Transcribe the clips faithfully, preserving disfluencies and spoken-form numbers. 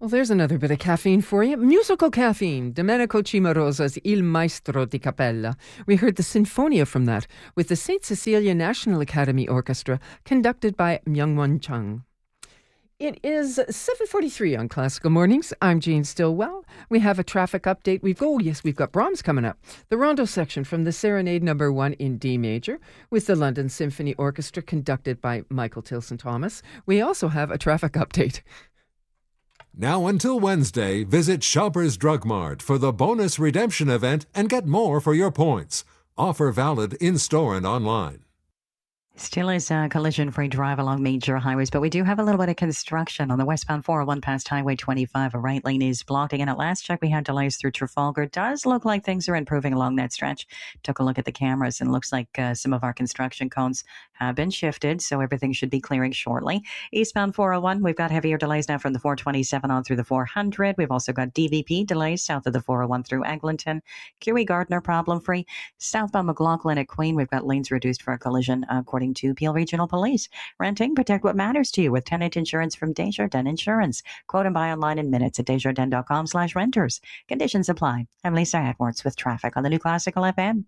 Well, there's another bit of caffeine for you. Musical caffeine. Domenico Cimarosa's Il Maestro di Cappella. We heard the Sinfonia from that with the Saint Cecilia National Academy Orchestra, conducted by Myung-Won Chung. It is seven forty-three on Classical Mornings. I'm Jane Stillwell. We have a traffic update. We've oh yes, we've got Brahms coming up. The Rondo section from the Serenade Number One in D major with the London Symphony Orchestra, conducted by Michael Tilson Thomas. We also have a traffic update. Now until Wednesday, visit Shoppers Drug Mart for the bonus redemption event and get more for your points. Offer valid in-store and online. Still is a collision-free drive along major highways, but we do have a little bit of construction on the westbound four oh one past Highway twenty-five. A right lane is blocked. Again, at last check, we had delays through Trafalgar. It does look like things are improving along that stretch. Took a look at the cameras, and looks like uh, some of our construction cones have been shifted, so everything should be clearing shortly. Eastbound four oh one, we've got heavier delays now from the four twenty-seven on through the four hundred. We've also got D V P delays south of the four oh one through Eglinton. Q E Gardner problem-free. Southbound McLaughlin at Queen, we've got lanes reduced for a collision, uh, according to Peel Regional Police. Renting, protect what matters to you with tenant insurance from Desjardins Insurance. Quote and buy online in minutes at desjardins.com slash renters. Conditions apply. I'm Lisa Edwards with traffic on the New Classical F M.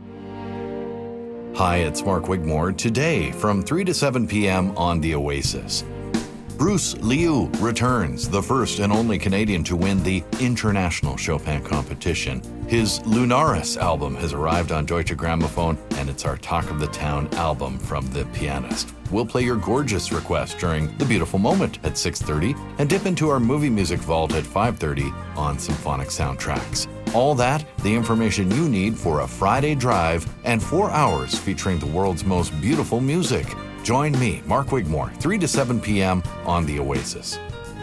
Hi, it's Mark Wigmore. Today from three to seven p.m. on The Oasis. Bruce Liu returns, the first and only Canadian to win the International Chopin competition. His Lunaris album has arrived on Deutsche Grammophon, and it's our Talk of the Town album from the pianist. We'll play your gorgeous request during The Beautiful Moment at six thirty and dip into our movie music vault at five thirty on Symphonic Soundtracks. All that, the information you need for a Friday drive and four hours featuring the world's most beautiful music. Join me, Mark Wigmore, three to seven p.m. on The Oasis.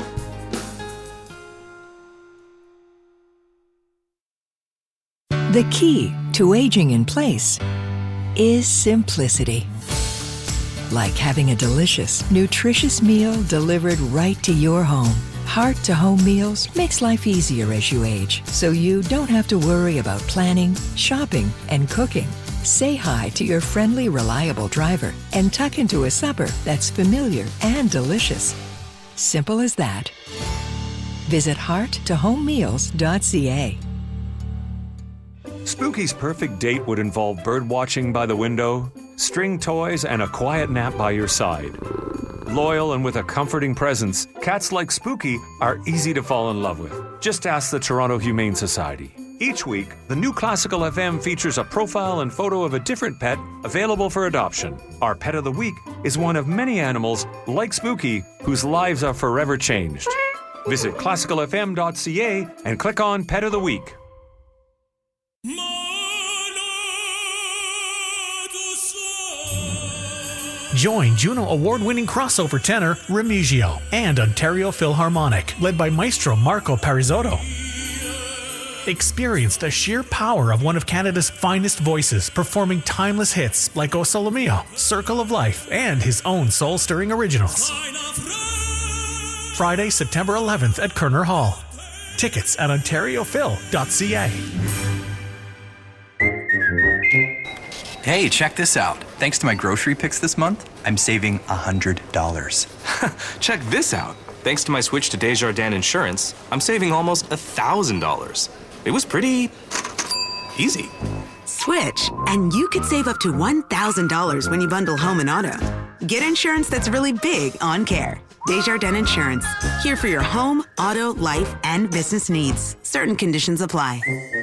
The key to aging in place is simplicity. Like having a delicious, nutritious meal delivered right to your home. Heart-to-home meals makes life easier as you age, so you don't have to worry about planning, shopping, and cooking. Say hi to your friendly, reliable driver and tuck into a supper that's familiar and delicious. Simple as that. Visit heart to home meals dot c a. Spooky's perfect date would involve bird watching by the window, string toys, and a quiet nap by your side. Loyal and with a comforting presence, cats like Spooky are easy to fall in love with. Just ask the Toronto Humane Society. Each week, the New Classical F M features a profile and photo of a different pet available for adoption. Our Pet of the Week is one of many animals, like Spooky, whose lives are forever changed. Visit classical f m dot c a and click on Pet of the Week. Join Juno Award-winning crossover tenor Remigio and Ontario Philharmonic, led by Maestro Marco Parisotto. Experience the sheer power of one of Canada's finest voices, performing timeless hits like O Sole Mio, Circle of Life, and his own soul-stirring originals. Friday, September eleventh at Kerner Hall. Tickets at ontario phil dot c a. Hey, check this out. Thanks to my grocery picks this month, I'm saving one hundred dollars. Check this out. Thanks to my switch to Desjardins Insurance, I'm saving almost one thousand dollars. It was pretty easy. Switch, and you could save up to one thousand dollars when you bundle home and auto. Get insurance that's really big on care. Desjardins Insurance, here for your home, auto, life, and business needs. Certain conditions apply.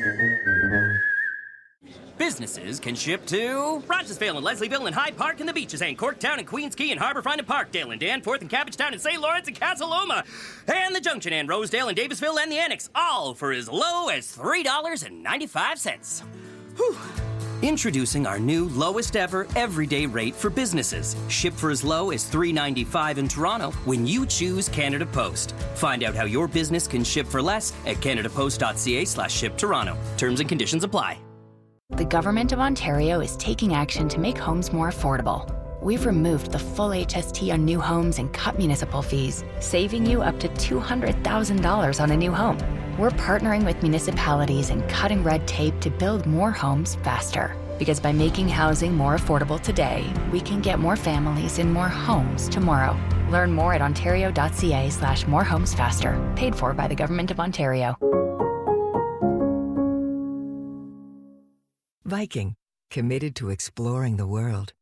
Businesses can ship to Rochesville and Leslieville and Hyde Park and the Beaches and Corktown and Queens Quay and Harbourfront and Parkdale and Danforth and Cabbagetown and Saint Lawrence and Casa Loma and the Junction and Rosedale and Davisville and the Annex, all for as low as three dollars and ninety-five cents. Whew. Introducing our new lowest ever everyday rate for businesses. Ship for as low as three dollars and ninety-five cents in Toronto when you choose Canada Post. Find out how your business can ship for less at canadapost.ca slash ship Toronto. Terms and conditions apply. The Government of Ontario is taking action to make homes more affordable. We've removed the full H S T on new homes and cut municipal fees, saving you up to two hundred thousand dollars on a new home. We're partnering with municipalities and cutting red tape to build more homes faster. Because by making housing more affordable today, we can get more families in more homes tomorrow. Learn more at ontario.ca slash more homes faster. Paid for by the Government of Ontario. Viking, committed to exploring the world.